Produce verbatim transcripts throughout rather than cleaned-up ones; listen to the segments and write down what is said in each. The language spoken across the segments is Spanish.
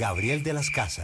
Gabriel de las Casas.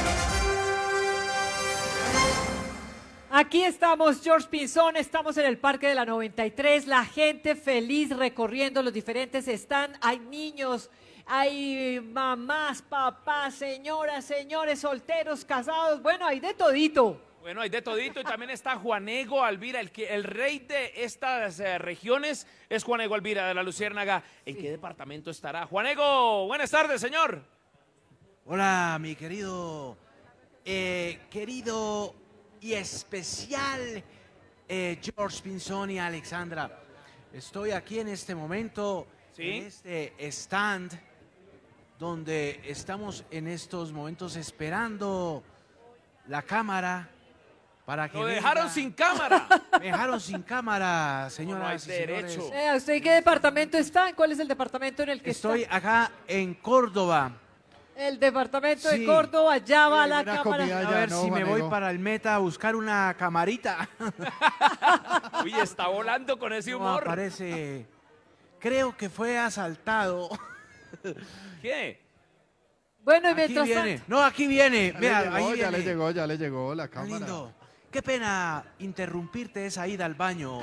Aquí estamos, George Pinzón, estamos en el Parque de la noventa y tres, la gente feliz recorriendo los diferentes stands, hay niños, hay mamás, papás, señoras, señores, solteros, casados, bueno, hay de todito. Bueno, hay de todito y también está Juanego Alvira, el, que, el rey de estas eh, regiones es Juanego Alvira de la Luciérnaga. ¿En sí. qué departamento estará? Juanego, buenas tardes, señor. Hola, mi querido, eh, querido y especial eh, George Pinzón y Alexandra. Estoy aquí en este momento, ¿sí? en este stand, donde estamos en estos momentos esperando la cámara para que Lo venga. dejaron sin cámara. Me dejaron sin cámara, señoras no, no y señores. Eh, ¿Usted en qué departamento está? ¿Cuál es el departamento en el que Estoy está? Estoy acá en Córdoba. El departamento sí. de Córdoba, allá va sí, la cámara. A ver no, si Juanego. me voy para el Meta a buscar una camarita. Uy, está volando con ese humor. No, parece, creo que fue asaltado. ¿Qué? Bueno, y aquí mientras viene. tanto... No, aquí viene. Ya, Vea, le llegó, ahí ya viene. le llegó, ya le llegó la cámara. Lindo. Qué pena interrumpirte esa ida al baño.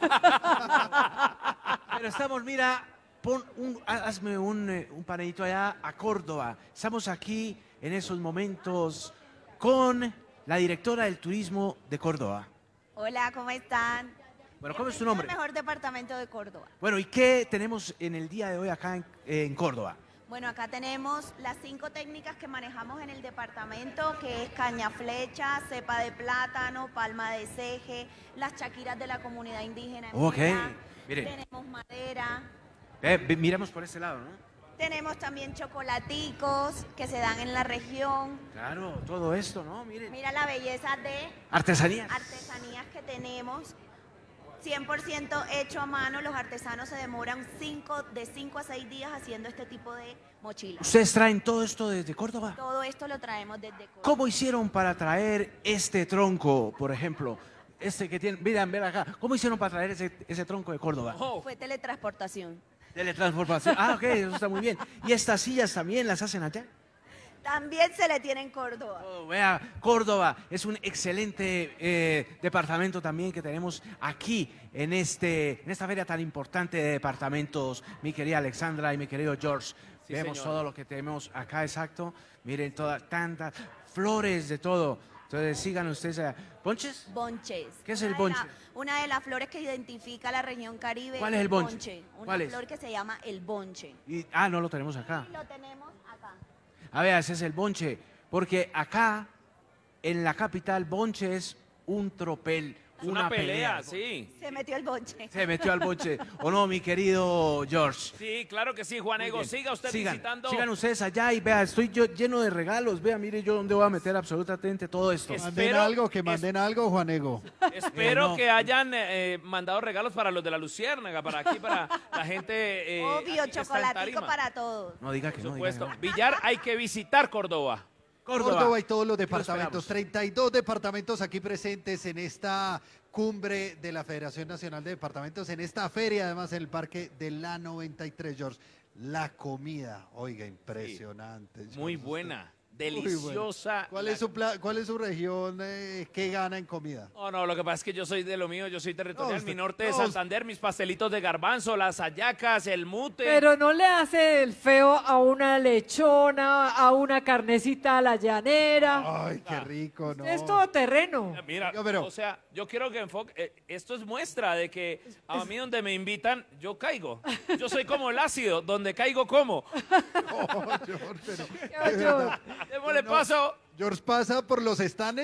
Pero estamos, mira, pon un, hazme un, un paradito allá a Córdoba. Estamos aquí en esos momentos con la directora del turismo de Córdoba. Hola, ¿cómo están? Bueno, ¿cómo es tu nombre? El mejor departamento de Córdoba. Bueno, ¿y qué tenemos en el día de hoy acá en, en Córdoba? Bueno, acá tenemos las cinco técnicas que manejamos en el departamento, que es caña flecha, cepa de plátano, palma de ceje, las chaquiras de la comunidad indígena. Ok, miren. Tenemos madera. Eh, miramos por este lado, ¿no? Tenemos también chocolaticos que se dan en la región. Claro, todo esto, ¿no? Miren. Mira la belleza de... Artesanías. Artesanías que tenemos. cien por ciento hecho a mano, los artesanos se demoran cinco, de cinco a seis días haciendo este tipo de mochilas. ¿Ustedes traen todo esto desde Córdoba? Todo esto lo traemos desde Córdoba. ¿Cómo hicieron para traer este tronco, por ejemplo? Este que tienen, miren, ven acá. ¿Cómo hicieron para traer ese, ese tronco de Córdoba? Oh. Fue teletransportación. Teletransportación. Ah, ok, eso está muy bien. ¿Y estas sillas también las hacen allá? También se le tiene en Córdoba. Oh, vea, Córdoba es un excelente eh, departamento también que tenemos aquí en, este, en esta feria tan importante de departamentos, mi querida Alexandra y mi querido George. Sí, Vemos señor. todo lo que tenemos acá, exacto. Miren, todas tantas flores de todo. Entonces, sigan ustedes allá. ¿Bonches? Bonches. ¿Qué es una el bonche? De la, una de las flores que identifica la región Caribe. ¿Cuál es el bonche? bonche. Una ¿Cuál flor es? que se llama el bonche. Y, ah, no lo tenemos acá. Y lo tenemos acá. A ver, ese es el bonche, porque acá, en la capital, bonche es un tropel, es una, una pelea, pelea. sí. Se metió el bonche. Se metió al bonche, ¿o no, mi querido George? Sí, claro que sí, Juanego, siga usted sigan, visitando. Sigan ustedes allá y vea, estoy yo lleno de regalos, vea, mire yo dónde voy a meter absolutamente todo esto. Que manden algo, que manden es, algo, Juanego. Espero eh, no. que hayan eh, mandado regalos para los de la Luciérnaga, para aquí, para la gente. Eh, Obvio, chocolatico para todos. No diga que Por no. supuesto. Diga que no. Villar, hay que visitar Córdoba. Córdoba. Córdoba y todos los departamentos, treinta y dos departamentos aquí presentes en esta cumbre de la Federación Nacional de Departamentos, en esta feria, además en el Parque de la noventa y tres, George. La comida, oiga, impresionante. Sí, muy buena. Deliciosa. Bueno. ¿Cuál, la... es su pla ¿Cuál es su región? Eh, ¿Qué gana en comida? No, no, lo que pasa es que yo soy de lo mío, yo soy territorial. No, usted, mi norte de no, Santander, mis pastelitos de garbanzo, las hallacas, el mute. Pero no le hace el feo a una lechona, a una carnecita a la llanera. Ay, qué rico, ¿no? Es todo terreno. Mira, yo, pero... o sea, yo quiero que enfoque, eh, esto es muestra de que a mí donde me invitan, yo caigo. Yo soy como el ácido, donde caigo como. Oh, George, pero, Yo, yo. Démosle no, paso. George pasa por los stands